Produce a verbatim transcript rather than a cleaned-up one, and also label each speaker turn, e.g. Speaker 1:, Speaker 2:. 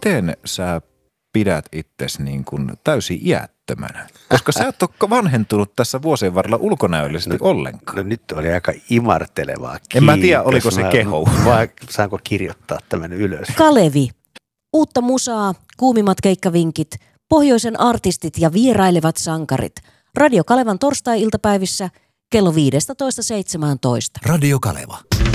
Speaker 1: miten sä pidät itsesi niin kuin täysin iättömänä? Koska sä et ole vanhentunut tässä vuosien varrella ulkonäöllisesti no, ollenkaan.
Speaker 2: No nyt oli aika imartelevaa. Kiitos.
Speaker 1: En mä tiedä, oliko se
Speaker 2: mä,
Speaker 1: keho.
Speaker 2: Vai saanko kirjoittaa tämän ylös?
Speaker 3: Kalevi. Uutta musaa, kuumimmat keikkavinkit, pohjoisen artistit ja vierailevat sankarit. Radio Kalevan torstai-iltapäivissä kello viisitoista seitsemäntoista.
Speaker 4: Radio Kaleva.